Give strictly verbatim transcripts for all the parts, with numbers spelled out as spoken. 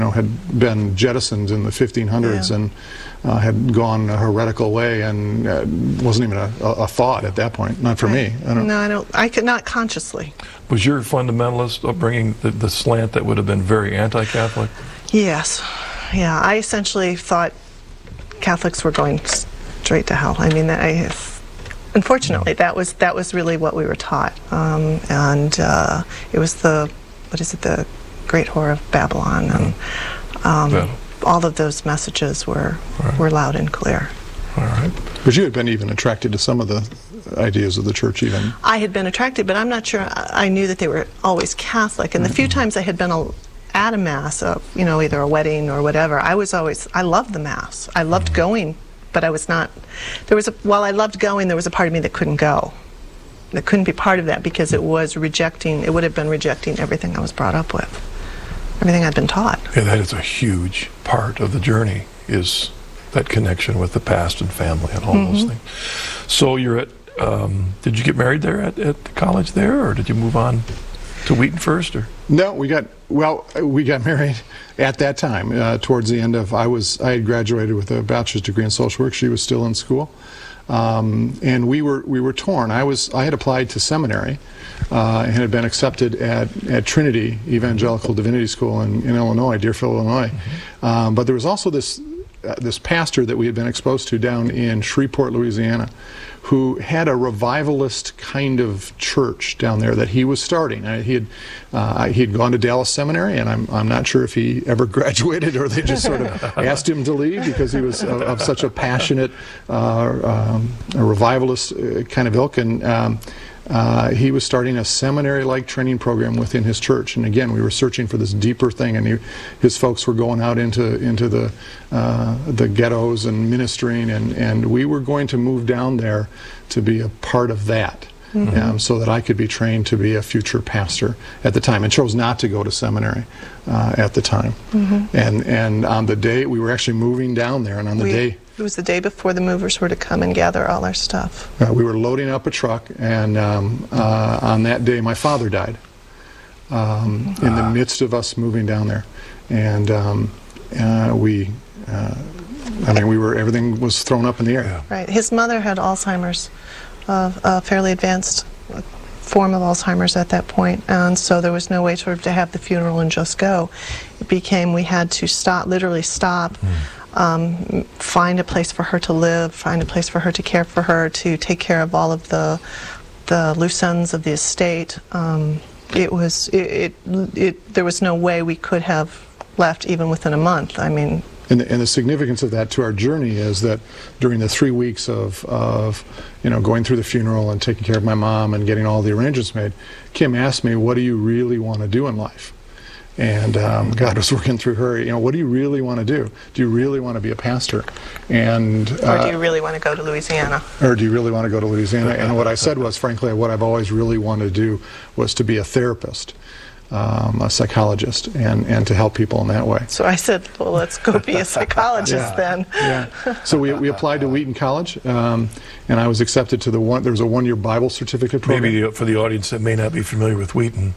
know, had been jettisoned in the fifteen hundreds Yeah. and uh, had gone a heretical way, and uh, wasn't even a, a thought at that point. Not for Right. me. I don't. No, I don't. I could not consciously. Was your fundamentalist upbringing the, the slant that would have been very anti-Catholic? Yes. Yeah. I essentially thought Catholics were going straight to hell. I mean, I, unfortunately, that was that was really what we were taught, um, and uh, it was the what is it the Great Whore of Babylon, and um, Yeah. all of those messages were Right. were loud and clear. All right. But you had been even attracted to some of the ideas of the church, even. I had been attracted, but I'm not sure I I knew that they were always Catholic. And the few times I had been a, at a mass, uh, you know, either a wedding or whatever, I was always, I loved the mass. I loved going, but I was not, there was a, while I loved going, there was a part of me that couldn't go. That couldn't be part of that because it was rejecting, it would have been rejecting everything I was brought up with, everything I'd been taught. Yeah, that is a huge part of the journey, is that connection with the past and family and all Mm-hmm. those things. So you're at, um, did you get married there at, at the college there, or did you move on to Wheaton first? Or No, we got well. We got married at that time. Uh, towards the end of, I was I had graduated with a bachelor's degree in social work. She was still in school, um, and we were we were torn. I was I had applied to seminary, uh, and had been accepted at at Trinity Evangelical Divinity School in, in Illinois, Deerfield, Illinois. Mm-hmm. um, but there was also this. Uh, this pastor that we had been exposed to down in Shreveport, Louisiana, who had a revivalist kind of church down there that he was starting. Uh, he had uh, he had gone to Dallas Seminary, and I'm I'm not sure if he ever graduated or they just sort of asked him to leave because he was of, of such a passionate, uh, um, a revivalist uh, kind of ilk. And um, Uh, he was starting a seminary-like training program within his church, and again, we were searching for this deeper thing. And he, his folks were going out into into the uh, the ghettos and ministering, and and we were going to move down there to be a part of that, mm-hmm. um, so that I could be trained to be a future pastor at the time, and chose not to go to seminary uh, at the time. Mm-hmm. And and on the day we were actually moving down there, and on the We, day. It was the day before the movers were to come and gather all our stuff. Uh, we were loading up a truck, and um, uh, on that day, my father died um, in the midst of us moving down there. And um, uh, we, uh, I mean, we were, everything was thrown up in the air. Yeah. Right. His mother had Alzheimer's, uh, a fairly advanced form of Alzheimer's at that point, and so there was no way sort of to have the funeral and just go. It became, we had to stop, literally stop. Mm. Um, find a place for her to live, find a place for her to care for her, to take care of all of the the loose ends of the estate. Um, it was it, it, it there was no way we could have left even within a month. I mean, and the, and the significance of that to our journey is that during the three weeks of of you know going through the funeral and taking care of my mom and getting all the arrangements made, Kim asked me, "What do you really want to do in life?" And um, God was working through her, you know, what do you really want to do? Do you really want to be a pastor? And uh, or do you really want to go to Louisiana? Or do you really want to go to Louisiana? And what I said was, frankly, what I've always really wanted to do was to be a therapist, um, a psychologist, and, and to help people in that way. So I said, well, let's go be a psychologist yeah, then. Yeah. So we, we applied to Wheaton College, um, and I was accepted to the one, there was a one-year Bible certificate program. Maybe for the audience that may not be familiar with Wheaton.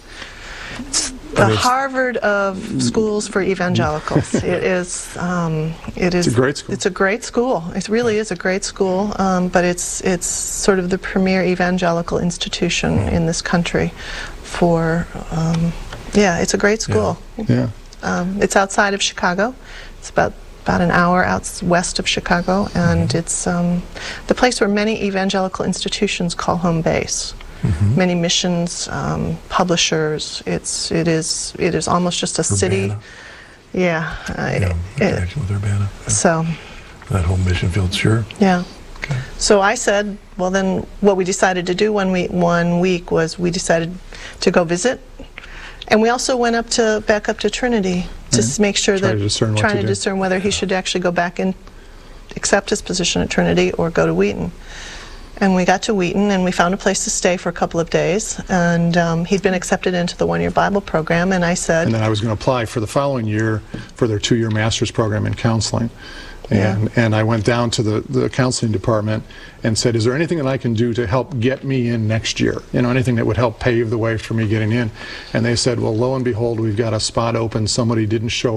The I mean, Harvard of schools for evangelicals. It is. Um, it is. It's a great school. It's a great school. It really is a great school. Um, but it's it's sort of the premier evangelical institution mm. in this country. For um, yeah, it's a great school. Yeah. yeah. Um, it's outside of Chicago. It's about about an hour out west of Chicago, and mm-hmm. it's um, the place where many evangelical institutions call home base. Mm-hmm. Many missions, um, publishers. It's it is it is almost just a Urbana. city. Yeah. I, yeah, it, connection with Urbana. Yeah. So. That whole mission field, sure. Yeah. Okay. So I said, well, then what we decided to do one week one week was we decided to go visit, and we also went up to back up to Trinity to mm-hmm. make sure Try that to discern trying to to do. discern whether he should actually go back and accept his position at Trinity or go to Wheaton. And we got to Wheaton, and we found a place to stay for a couple of days. And um, he'd been accepted into the one-year Bible program, and I said, And then I was going to apply for the following year for their two-year master's program in counseling. And, and I went down to the, the counseling department and said, is there anything that I can do to help get me in next year? You know, anything that would help pave the way for me getting in? And they said, well, lo and behold, we've got a spot open. Somebody didn't show